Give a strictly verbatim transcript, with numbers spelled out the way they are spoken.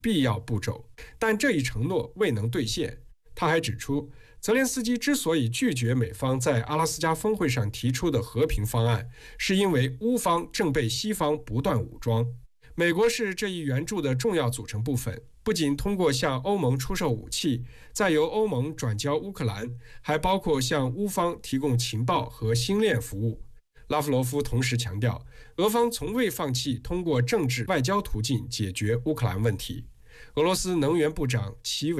必要步骤，但这一承诺未能兑现。他还指出，泽连斯基之所以拒绝美方在阿拉斯加峰会上提出的和平方案，是因为乌方正被西方不断武装。美国是这一援助的重要组成部分，不仅通过向欧盟出售武器，再由欧盟转交乌克兰，还包括向乌方提供情报和星链服务。拉夫罗夫同时强调，俄方从未放弃通过政治外交途径解决乌克兰问题。俄罗斯能源部长齐